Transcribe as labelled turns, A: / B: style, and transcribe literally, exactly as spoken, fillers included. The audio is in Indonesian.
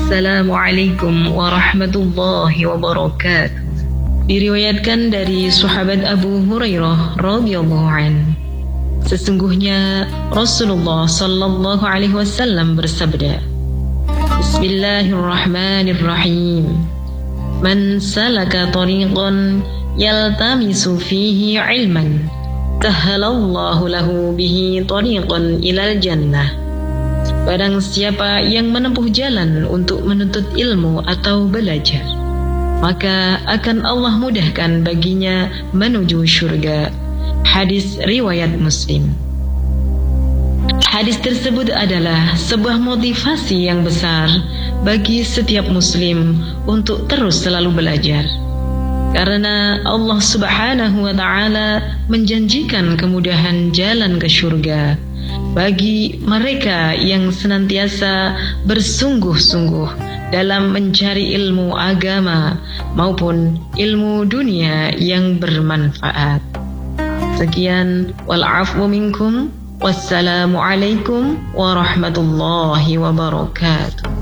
A: Assalamualaikum warahmatullahi wabarakatuh. Diriwayatkan dari sahabat Abu Hurairah radhiyallahu anhu, sesungguhnya Rasulullah sallallahu alaihi wasallam bersabda, Bismillahirrahmanirrahim. Man salaka tariqan yaltamisu fihi ilman, sahhalallahu lahu bihi tariqan ilal jannah. Barang siapa yang menempuh jalan untuk menuntut ilmu atau belajar, maka akan Allah mudahkan baginya menuju surga. Hadis riwayat Muslim. Hadis tersebut adalah sebuah motivasi yang besar bagi setiap muslim untuk terus selalu belajar. Karena Allah Subhanahu wa ta'ala menjanjikan kemudahan jalan ke surga bagi mereka yang senantiasa bersungguh-sungguh dalam mencari ilmu agama maupun ilmu dunia yang bermanfaat. Sekian, wal'afwu minkum, wassalamualaikum warahmatullahi wabarakatuh.